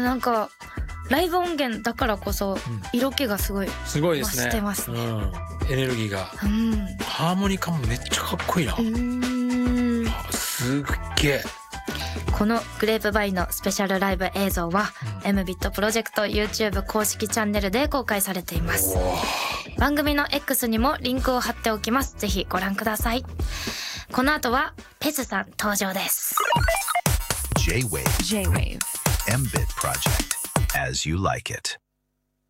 なんかライブ音源だからこそ色気がすごいすごいですね。 増してますね。 エネルギーが、ハーモニカもめっちゃかっこいいな。すっげえ。 このグレープバインのスペシャルライブ映像は、MBIT プロジェクト YouTube 公式チャンネルで公開されています。番組の X にもリンクを貼っておきます。ぜひご覧ください。この後はペズさん登場です。 J-Wave MBIT Project As You Like It